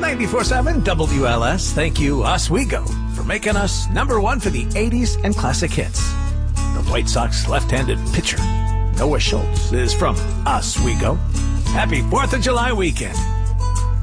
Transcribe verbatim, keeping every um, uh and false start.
ninety-four seven W L S, thank you, Oswego, for making us number one for the eighties and classic hits. The White Sox left-handed pitcher, Noah Schultz, is from Oswego. Happy fourth of July weekend.